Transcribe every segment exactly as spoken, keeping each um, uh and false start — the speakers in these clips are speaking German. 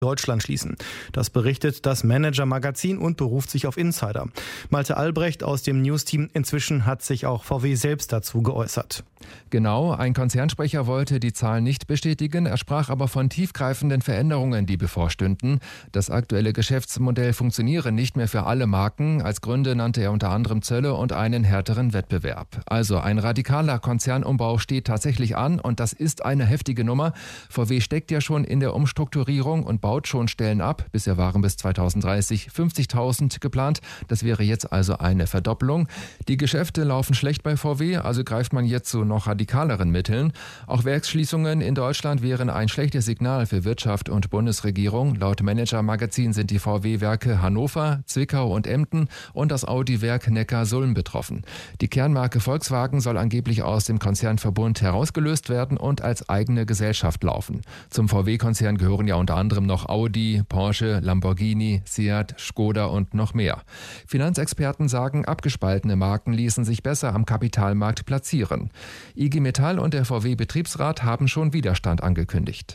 Deutschland schließen. Das berichtet das Manager-Magazin und beruft sich auf Insider. Malte Albrecht aus dem News-Team. Inzwischen hat sich auch V W selbst dazu geäußert. Genau, ein Konzernsprecher wollte die Zahlen nicht bestätigen. Er sprach aber von tiefgreifenden Veränderungen, die bevorstünden. Das aktuelle Geschäftsmodell funktioniere nicht mehr für alle Marken. Als Gründe nannte er unter anderem Zölle und einen härteren Wettbewerb. Also ein radikaler Konzernumbau steht tatsächlich an und das ist eine heftige Nummer. V W steckt ja schon in der Umstrukturierung und baut schon Stellen ab. Bisher waren bis zweitausenddreißig fünfzigtausend geplant. Das wäre jetzt also eine Verdopplung. Die Geschäfte laufen schlecht bei V W, also greift man jetzt zu noch radikaleren Mitteln. Auch Werksschließungen in Deutschland wären ein schlechtes Signal für Wirtschaft und Bundesregierung. Laut Manager-Magazin sind die V W-Werke Hannover, Zwickau und Emden und das Audi-Werk Neckarsulm betroffen. Die Kernmarke Volkswagen soll angeblich aus dem Konzernverbund herausgelöst werden und als eigene Gesellschaft laufen. Zum V W-Konzern gehören ja unter anderem noch Audi, Porsche, Lamborghini, Seat, Skoda und noch mehr. Finanzexperten sagen, abgespaltene Marken ließen sich besser am Kapitalmarkt platzieren. I G Metall und der V W-Betriebsrat haben schon Widerstand angekündigt.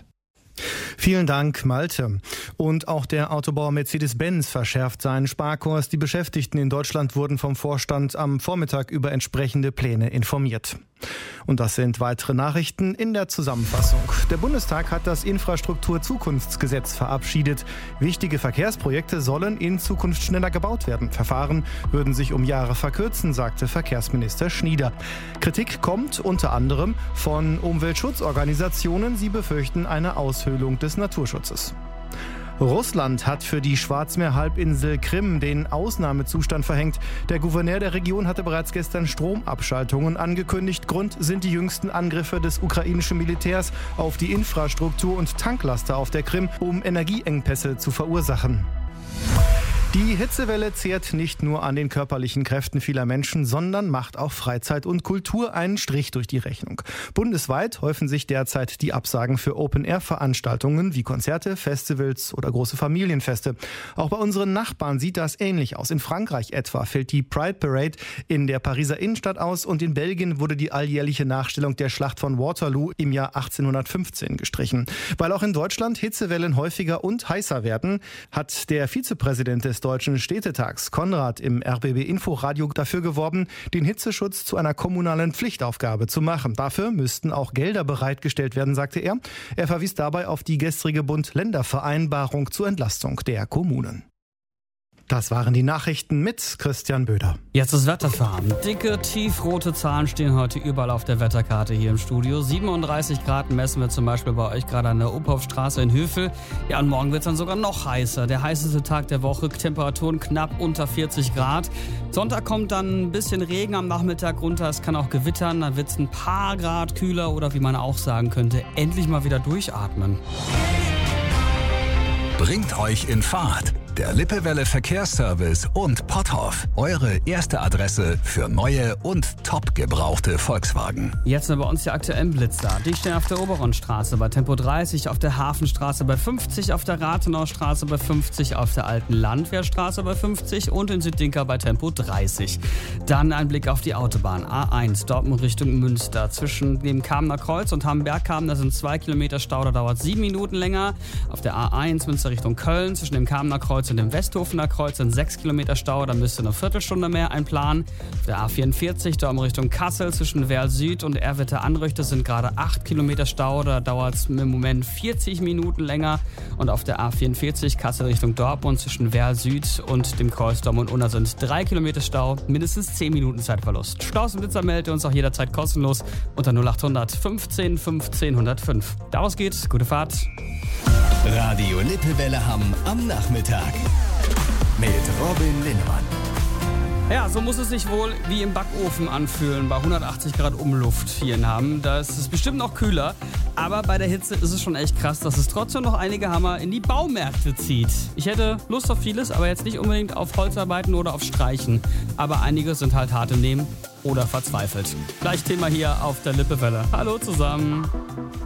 Vielen Dank, Malte. Und auch der Autobauer Mercedes-Benz verschärft seinen Sparkurs. Die Beschäftigten in Deutschland wurden vom Vorstand am Vormittag über entsprechende Pläne informiert. Und das sind weitere Nachrichten in der Zusammenfassung. Der Bundestag hat das Infrastruktur-Zukunftsgesetz verabschiedet. Wichtige Verkehrsprojekte sollen in Zukunft schneller gebaut werden. Verfahren würden sich um Jahre verkürzen, sagte Verkehrsminister Schnieder. Kritik kommt unter anderem von Umweltschutzorganisationen. Sie befürchten eine Aushöhlung des Naturschutzes. Russland hat für die Schwarzmeerhalbinsel Krim den Ausnahmezustand verhängt. Der Gouverneur der Region hatte bereits gestern Stromabschaltungen angekündigt. Grund sind die jüngsten Angriffe des ukrainischen Militärs auf die Infrastruktur und Tanklaster auf der Krim, um Energieengpässe zu verursachen. Die Hitzewelle zehrt nicht nur an den körperlichen Kräften vieler Menschen, sondern macht auch Freizeit und Kultur einen Strich durch die Rechnung. Bundesweit häufen sich derzeit die Absagen für Open-Air-Veranstaltungen wie Konzerte, Festivals oder große Familienfeste. Auch bei unseren Nachbarn sieht das ähnlich aus. In Frankreich etwa fällt die Pride Parade in der Pariser Innenstadt aus und in Belgien wurde die alljährliche Nachstellung der Schlacht von Waterloo im Jahr achtzehnhundertfünfzehn gestrichen. Weil auch in Deutschland Hitzewellen häufiger und heißer werden, hat der Vizepräsident des Deutschen Städtetags Konrad im R B B Inforadio dafür geworben, den Hitzeschutz zu einer kommunalen Pflichtaufgabe zu machen. Dafür müssten auch Gelder bereitgestellt werden, sagte er. Er verwies dabei auf die gestrige Bund-Länder-Vereinbarung zur Entlastung der Kommunen. Das waren die Nachrichten mit Christian Böder. Jetzt das Wetterfahren. Dicke, tiefrote Zahlen stehen heute überall auf der Wetterkarte hier im Studio. siebenunddreißig Grad messen wir zum Beispiel bei euch gerade an der Oberhofstraße in Hövel. Ja, und morgen wird es dann sogar noch heißer. Der heißeste Tag der Woche, Temperaturen knapp unter vierzig Grad. Sonntag kommt dann ein bisschen Regen am Nachmittag runter. Es kann auch gewittern, dann wird es ein paar Grad kühler oder wie man auch sagen könnte, endlich mal wieder durchatmen. Bringt euch in Fahrt. Der Lippewelle Verkehrsservice und Potthoff. Eure erste Adresse für neue und top gebrauchte Volkswagen. Jetzt sind bei uns die aktuellen Blitzer. Die stehen auf der Oberonstraße bei Tempo dreißig, auf der Hafenstraße bei fünfzig, auf der Rathenaustraße bei fünfzig, auf der alten Landwehrstraße bei fünfzig und in Südinka bei Tempo dreißig. Dann ein Blick auf die Autobahn A eins, Dortmund Richtung Münster. Zwischen dem Kamener Kreuz und Hamburg-Kamen, da sind zwei Kilometer Stau, da dauert sieben Minuten länger. Auf der A eins Münster Richtung Köln, zwischen dem Kamener Kreuz und dem Westhofener Kreuz sind sechs Kilometer Stau, da müsst ihr eine Viertelstunde mehr einplanen. Auf der A vierundvierzig, da in Richtung Kassel, zwischen Werl Süd und Erwitte-Anrüchte sind gerade acht Kilometer Stau, da dauert es im Moment vierzig Minuten länger. Und auf der A vierundvierzig, Kassel Richtung Dortmund, zwischen Werl Süd und dem Kreuz Dortmund-Unna sind drei Kilometer Stau, mindestens zehn Minuten Zeitverlust. Staus und Blitzer meldet ihr uns auch jederzeit kostenlos unter null achthundert fünfzehn fünfzehn hundertfünf. Daraus geht's, gute Fahrt. Radio Lippewelle Hamm am Nachmittag mit Robin Linnemann. Ja, so muss es sich wohl wie im Backofen anfühlen, bei hundertachtzig Grad Umluft hier in Hamm. Da ist es bestimmt noch kühler, aber bei der Hitze ist es schon echt krass, dass es trotzdem noch einige Hammer in die Baumärkte zieht. Ich hätte Lust auf vieles, aber jetzt nicht unbedingt auf Holzarbeiten oder auf Streichen. Aber einige sind halt hart im Nehmen oder verzweifelt. Gleich Thema hier auf der Lippewelle. Hallo zusammen.